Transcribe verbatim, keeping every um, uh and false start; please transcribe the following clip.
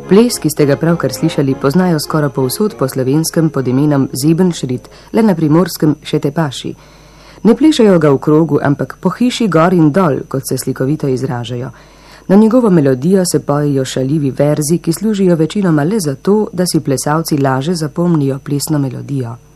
Ples, ki ste ga pravkar slišali, poznajo skoraj povsod po slovenskem pod imenom Zebenšrit, le na Primorskem še Tepaši. Ne plešajo ga v krogu, ampak po hiši gor in dol, kot se slikovito izražajo. Na njegovo melodijo se pojejo šaljivi verzi, ki služijo večinoma le zato, da si plesalci laže zapomnijo plesno melodijo.